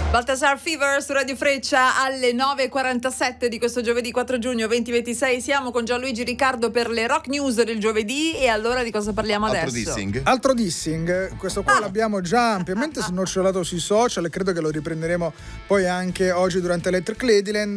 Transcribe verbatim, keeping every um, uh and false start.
Baltasar Fever su Radio Freccia alle nove e quarantasette di questo giovedì quattro giugno duemilaventisei. Siamo con Gianluigi Riccardo per le rock news del giovedì. E allora di cosa parliamo Altro adesso? dissing. Altro dissing, questo qua Ah. l'abbiamo già ampiamente snocciolato sui social e credo che lo riprenderemo poi anche oggi durante Electric Ladyland.